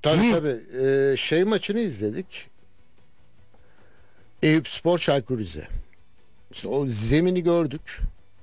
Tabii İyi. tabii. Şey maçını izledik. Eyüpspor Çaykur Rize. İşte o zemini gördük.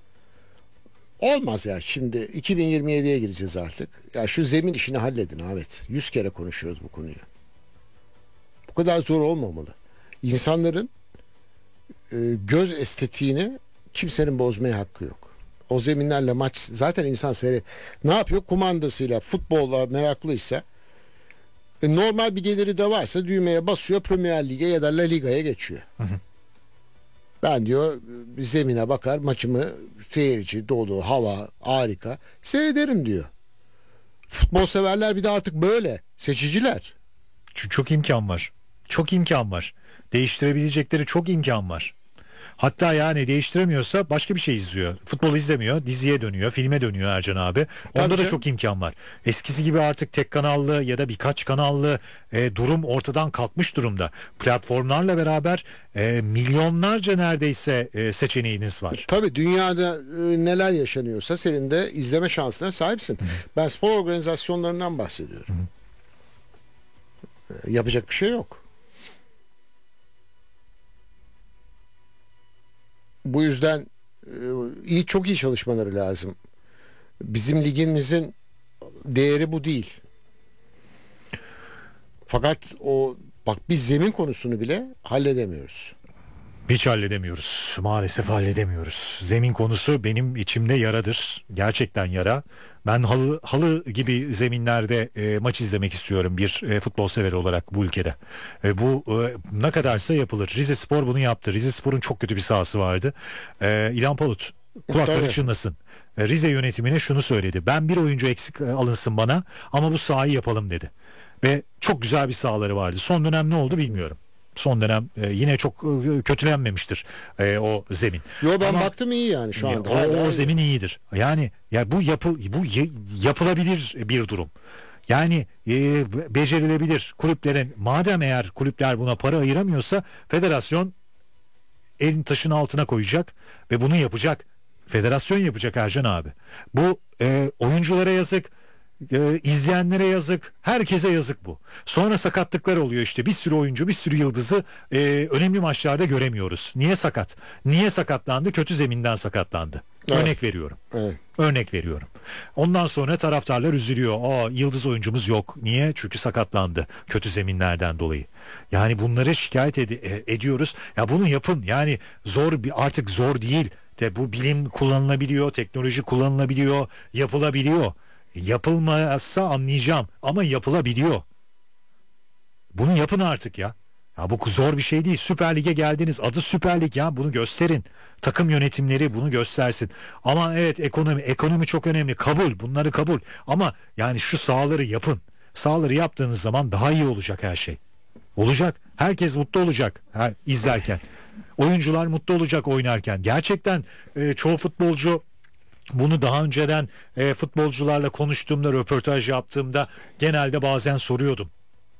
Olmaz ya, şimdi 2027'ye gireceğiz artık. Ya şu zemin işini halledin Ahmet. 100 kere konuşuyoruz bu konuyu. Bu kadar zor olmamalı. İnsanların göz estetiğini kimsenin bozmaya hakkı yok. O zeminlerle maç zaten insan ne yapıyor? Kumandasıyla futbolla meraklıysa normal bir geliri de varsa düğmeye basıyor, Premier Lig'e ya da La Liga'ya geçiyor. Ben diyor bir zemine bakar, maçımı seyirci dolu, hava harika seyrederim diyor. Futbol severler bir de artık böyle seçiciler. Çok imkan var. Çok imkan var. Değiştirebilecekleri çok imkan var. Hatta yani değiştiremiyorsa başka bir şey izliyor. Futbol izlemiyor, diziye dönüyor, filme dönüyor Ercan abi. Onda Tabii da canım. çok imkan var. Eskisi gibi artık tek kanallı ya da birkaç kanallı durum ortadan kalkmış durumda. Platformlarla beraber milyonlarca neredeyse seçeneğiniz var. Tabii dünyada neler yaşanıyorsa senin de izleme şansına sahipsin. Ben spor organizasyonlarından bahsediyorum. Yapacak bir şey yok. Bu yüzden çok iyi çalışmaları lazım. Bizim ligimizin değeri bu değil. Fakat bak biz zemin konusunu bile halledemiyoruz. Hiç halledemiyoruz. Maalesef halledemiyoruz. Zemin konusu benim içimde yaradır. Gerçekten yara. Ben halı gibi zeminlerde maç izlemek istiyorum bir futbol severi olarak bu ülkede. Bu ne kadarsa yapılır. Rizespor bunu yaptı. Rizespor'un çok kötü bir sahası vardı. İlhan Palut kulakları Tabii. çınlasın. Rize yönetimine şunu söyledi. Ben bir oyuncu eksik alınsın bana ama bu sahayı yapalım dedi. Ve çok güzel bir sahaları vardı. Son dönem ne oldu bilmiyorum. Son dönem yine çok kötülenmemiştir o zemin. Yo, ben Ama baktım iyi yani şu anda. o zemin iyidir. Yani ya yapılabilir bir durum. Yani becerilebilir. Kulüplerin madem eğer kulüpler buna para ayıramıyorsa federasyon elin taşın altına koyacak ve bunu yapacak. Federasyon yapacak Ercan abi. Bu oyunculara yazık. İzleyenlere yazık, herkese yazık bu. Sonra sakatlıklar oluyor işte, bir sürü oyuncu, bir sürü yıldızı önemli maçlarda göremiyoruz. Niye sakat? Niye sakatlandı? Kötü zeminden sakatlandı. Evet. Örnek veriyorum. Evet. Örnek veriyorum. Ondan sonra taraftarlar üzülüyor. Yıldız oyuncumuz yok. Niye? Çünkü sakatlandı. Kötü zeminlerden dolayı. Yani bunları şikayet ediyoruz. Ya bunu yapın. Yani artık zor değil. Bu bilim kullanılabiliyor, teknoloji kullanılabiliyor, yapılabiliyor. Yapılmazsa anlayacağım ama yapılabiliyor. Bunu yapın artık ya. Ya bu zor bir şey değil. Süper Lig'e geldiniz. Adı Süper Lig ya. Bunu gösterin. Takım yönetimleri bunu göstersin. Ama evet, ekonomi çok önemli. Kabul. Bunları kabul. Ama yani şu sahaları yapın. Sahaları yaptığınız zaman daha iyi olacak her şey. Olacak. Herkes mutlu olacak izlerken. Oyuncular mutlu olacak oynarken. Gerçekten çoğu futbolcu bunu daha önceden futbolcularla konuştuğumda, röportaj yaptığımda genelde bazen soruyordum.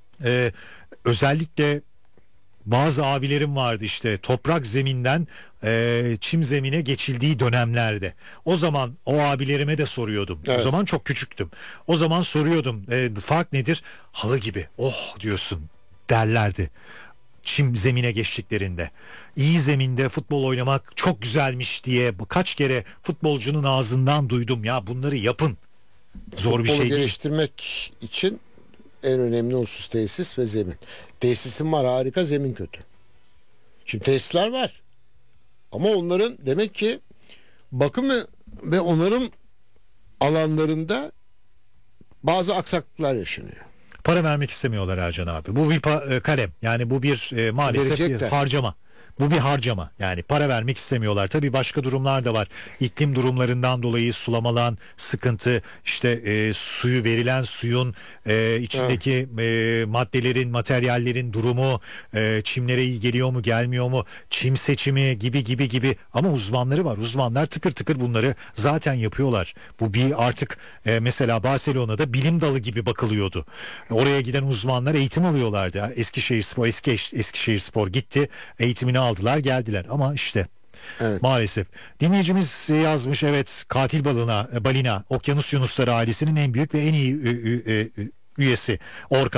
Özellikle bazı abilerim vardı işte, toprak zeminden çim zemine geçildiği dönemlerde. O zaman o abilerime de soruyordum. Evet. O zaman çok küçüktüm. O zaman soruyordum, fark nedir? Halı gibi. Oh diyorsun derlerdi. Çim zemine geçtiklerinde. İyi zeminde futbol oynamak çok güzelmiş diye kaç kere futbolcunun ağzından duydum. Ya bunları yapın. Zor bir Futbolu şey değil. geliştirmek için en önemli husus tesis ve zemin. Tesisin var, harika, zemin kötü. Şimdi tesisler var. Ama onların demek ki bakımı ve onarım alanlarında bazı aksaklıklar yaşanıyor. Para vermek istemiyorlar Ercan abi. Bu bir kalem. Yani bu bir maalesef bir Verecekler. harcama. Bu bir harcama. Yani para vermek istemiyorlar. Tabii başka durumlar da var. İklim durumlarından dolayı sulamalan sıkıntı, işte suyu verilen suyun içindeki maddelerin, materyallerin durumu, çimlere iyi geliyor mu, gelmiyor mu, çim seçimi gibi. Ama uzmanları var. Uzmanlar tıkır tıkır bunları zaten yapıyorlar. Bu bir artık mesela Barcelona'da bilim dalı gibi bakılıyordu. Oraya giden uzmanlar eğitim alıyorlardı. Eskişehirspor gitti, eğitimini aldılar, geldiler ama işte Evet. maalesef. Dinleyicimiz yazmış, evet, katil balina Okyanus Yunusları ailesinin en büyük ve en iyi üyesi Orkan.